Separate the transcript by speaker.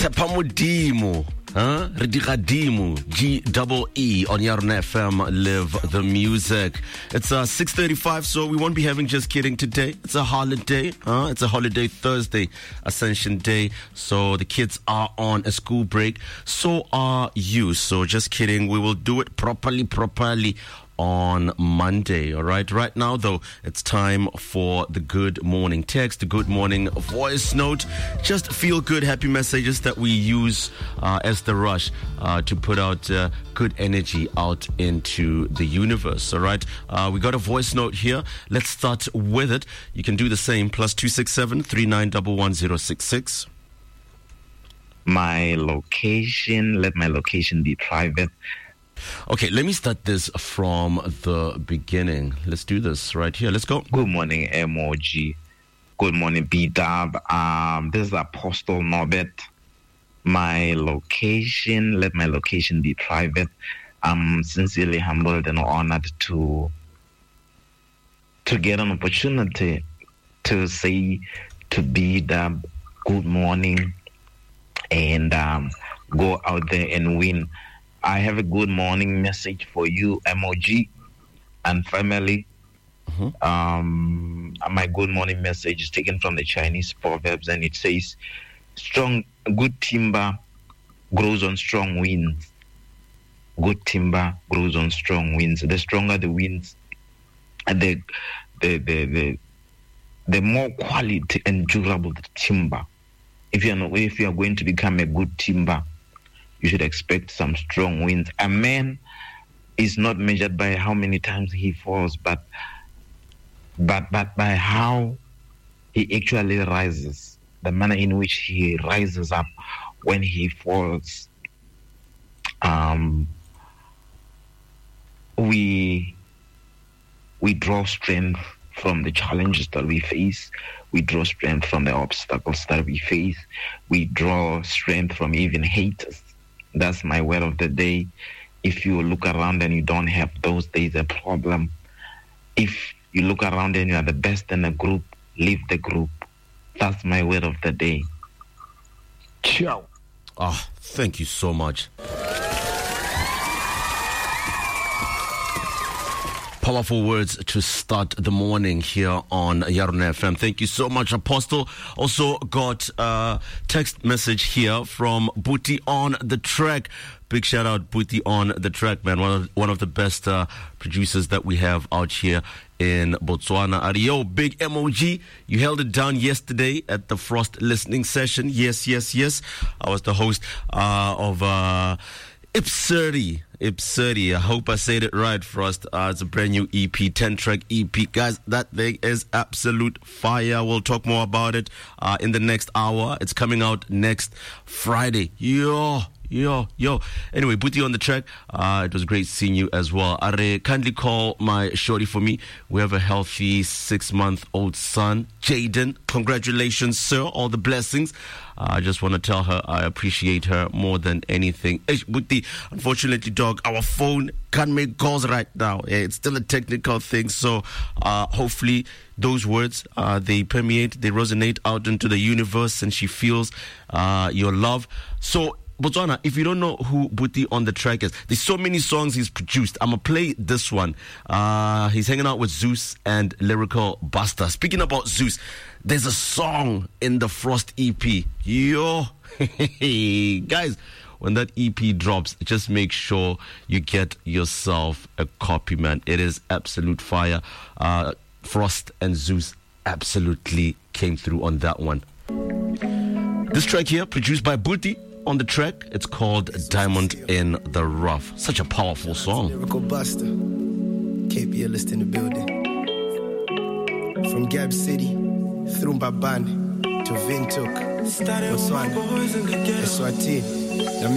Speaker 1: Tshepa Modimo. Radikadimo, G-E-E on Yarna FM, live the music. It's 6:35, so we won't be having Just Kidding today. It's a holiday, it's a holiday Thursday, Ascension Day, so the kids are on a school break. So are you. So Just Kidding, we will do it properly on Monday, all right? Right now, though, it's time for the good morning text, the good morning voice note, just feel good, happy messages that we use as the rush to put out good energy out into the universe, all right? We got a voice note here. Let's start with it. You can do the same, +267 3911
Speaker 2: My location, let my location be private.
Speaker 1: Okay, let me start this from the beginning. Let's do this right here. Let's go.
Speaker 2: Good morning, MOG. Good morning, B-Dub. This is Apostle Norbert. My location, let my location be private. I'm sincerely humbled and honored to get an opportunity to say to B-Dub good morning and go out there and win. I have a good morning message for you, MOG and family. My good morning message is taken from the Chinese proverbs, and it says, good timber grows on strong winds. Good timber grows on strong winds. The stronger the winds, the more quality and durable the timber. If you are going to become a good timber, you should expect some strong winds. A man is not measured by how many times he falls, but by how he actually rises, the manner in which he rises up when he falls. We draw strength from the challenges that we face. We draw strength from the obstacles that we face. We draw strength from even haters. That's my word of the day. If you look around and you don't have those, there's a problem. If you look around and you are the best in a group, leave the group. That's my word of the day. Ciao.
Speaker 1: Thank you so much. Powerful words to start the morning here on Yarna FM. Thank you so much, Apostle. Also got a text message here from Booty on the Track. Big shout out, Booty on the Track, man. One of the best producers that we have out here in Botswana. Adio, big MOG. You held it down yesterday at the Frost listening session. Yes. I was the host of Ipsuri. I hope I said it right, Frost. It's a brand new EP, 10-track EP. Guys, that thing is absolute fire. We'll talk more about it in the next hour. It's coming out next Friday. Yo. Anyway, Booty on the Track. It was great seeing you as well. Are kindly call my shorty for me. We have a healthy 6-month-old son, Jaden. Congratulations, sir. All the blessings. I just want to tell her I appreciate her more than anything. Booty, unfortunately, dog, our phone can't make calls right now. It's still a technical thing. So hopefully those words, they permeate, they resonate out into the universe, and she feels your love. So Botswana, if you don't know who Booty on the Track is, there's so many songs he's produced. I'm going to play this one. He's hanging out with Zeus and Lyrical Buster. Speaking about Zeus, there's a song in the Frost EP. Yo, guys, when that EP drops, just make sure you get yourself a copy, man. It is absolute fire. Frost and Zeus absolutely came through on that one. This track here, produced by Booty on the Track, it's called Diamond in the Rough. Such a powerful song.
Speaker 3: Lyrical Buster, KP list in the building. From Gab City, through Mbabane to Windhoek, Botswana, Eswatini.